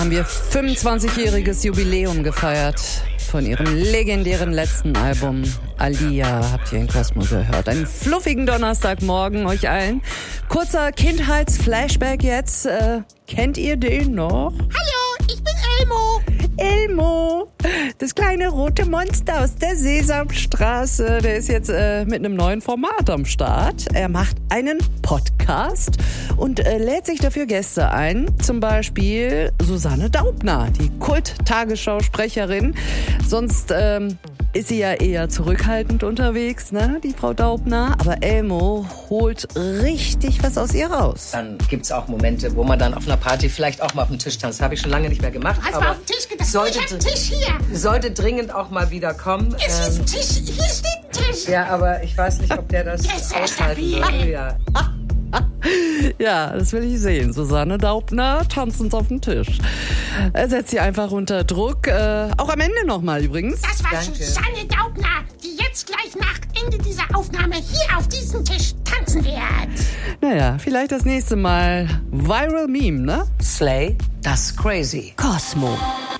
Haben wir 25-jähriges Jubiläum gefeiert von ihrem legendären letzten Album Alia, habt ihr in Cosmo gehört. Einen fluffigen Donnerstagmorgen euch allen. Kurzer Kindheitsflashback jetzt. Kennt ihr den noch? Hallo, ich bin Elmo. Elmo, das kleine rote Monster aus der Sesamstraße. Der ist jetzt mit einem neuen Format am Start. Er macht einen Podcast und lädt sich dafür Gäste ein. Zum Beispiel Susanne Daubner, die Kult-Tagesschau-Sprecherin. Sonst ist sie ja eher zurückhaltend unterwegs, ne, die Frau Daubner. Aber Elmo holt richtig was aus ihr raus. Dann gibt's auch Momente, wo man dann auf einer Party vielleicht auch mal auf dem Tisch tanzt. Das habe ich schon lange nicht mehr gemacht. Hast du auf den Tisch gedacht? Ich hab einen Tisch hier. Sollte dringend auch mal wieder kommen. Es ist ein Tisch. Hier steht ein Tisch. Ja, aber ich weiß nicht, ob der das aushalten würde. Ja. Ja, das will ich sehen. Susanne Daubner tanzend auf dem Tisch. Er setzt sie einfach unter Druck. Auch am Ende nochmal übrigens. Das war Susanne Daubner, die jetzt gleich nach Ende dieser Aufnahme hier auf diesem Tisch tanzen wird. Naja, vielleicht das nächste Mal Viral Meme, ne? Slay, das crazy. Cosmo.